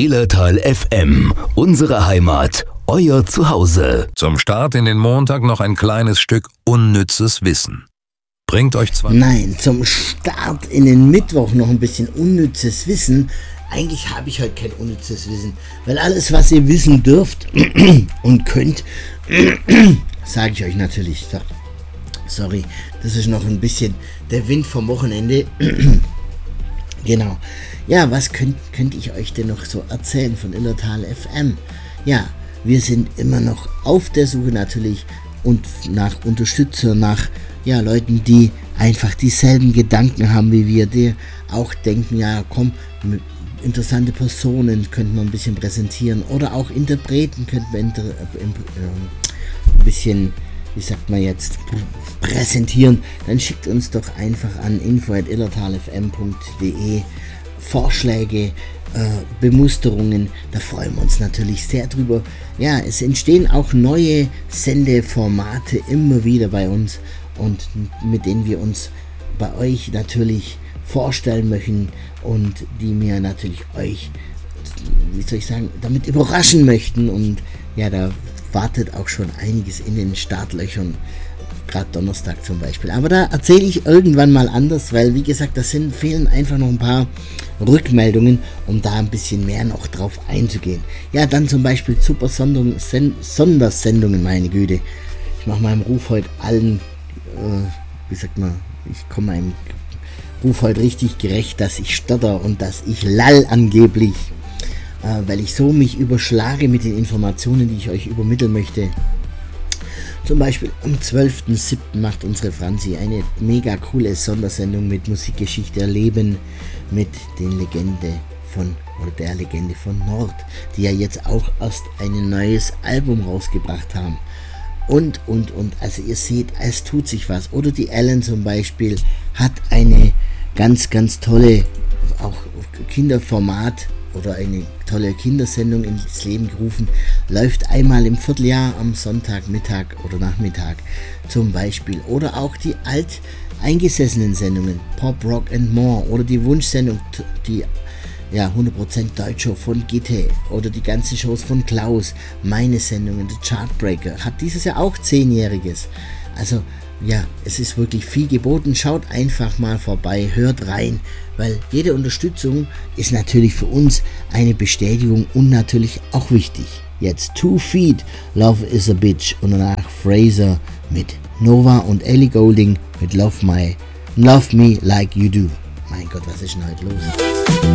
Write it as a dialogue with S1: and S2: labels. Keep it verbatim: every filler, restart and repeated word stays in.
S1: Illertal F M, unsere Heimat, euer Zuhause.
S2: Zum Start in den Montag noch ein kleines Stück unnützes Wissen. Bringt euch zwar...
S3: Nein, zum Start in den Mittwoch noch ein bisschen unnützes Wissen. Eigentlich habe ich heute kein unnützes Wissen, weil alles, was ihr wissen dürft und könnt, sage ich euch natürlich. So. Sorry, das ist noch ein bisschen der Wind vom Wochenende. Genau. Ja, was könnt, könnte ich euch denn noch so erzählen von Illertal F M? Ja, wir sind immer noch auf der Suche natürlich und nach Unterstützern, nach ja, Leuten, die einfach dieselben Gedanken haben wie wir, die auch denken, ja komm, interessante Personen könnten wir ein bisschen präsentieren oder auch Interpreten könnten wir inter, äh, ein bisschen, wie sagt man jetzt, präsentieren. Dann schickt uns doch einfach an info at illertal f m punkt d e Vorschläge, äh, Bemusterungen, da freuen wir uns natürlich sehr drüber. Ja, es entstehen auch neue Sendeformate immer wieder bei uns und mit denen wir uns bei euch natürlich vorstellen möchten und die mir natürlich euch, wie soll ich sagen, damit überraschen möchten. Und ja, da wartet auch schon einiges in den Startlöchern, gerade Donnerstag zum Beispiel. Aber da erzähle ich irgendwann mal anders, weil wie gesagt, da sind, fehlen einfach noch ein paar Rückmeldungen, um da ein bisschen mehr noch drauf einzugehen. Ja, dann zum Beispiel super Sondung, Sen- Sondersendungen, meine Güte. Ich mache meinem Ruf heute allen, äh, wie sagt man, ich komme meinem Ruf heute richtig gerecht, dass ich stotter und dass ich lall angeblich, äh, weil ich so mich überschlage mit den Informationen, die ich euch übermitteln möchte. Zum Beispiel am zwölften siebten macht unsere Franzi eine mega coole Sondersendung mit Musikgeschichte erleben mit den Legende von, oder der Legende von Nord, die ja jetzt auch erst ein neues Album rausgebracht haben. Und, und, und, also ihr seht, es tut sich was. Oder die Ellen zum Beispiel hat eine ganz, ganz tolle, auch Kinderformat oder eine tolle Kindersendung ins Leben gerufen, läuft einmal im Vierteljahr am Sonntagmittag oder Nachmittag zum Beispiel. Oder auch die alteingesessenen Sendungen, Pop, Rock and More, oder die Wunschsendung, die ja, hundert Prozent Deutscher von Gitte, oder die ganzen Shows von Klaus, meine Sendungen, The Chartbreaker, hat dieses Jahr auch zehnjähriges. Also ja, es ist wirklich viel geboten. Schaut einfach mal vorbei, hört rein, weil jede Unterstützung ist natürlich für uns eine Bestätigung und natürlich auch wichtig. Jetzt Two Feet, Love is a Bitch und danach Fraser mit Nova und Ellie Goulding mit Love, My, Love Me Like You Do. Mein Gott, was ist denn heute los?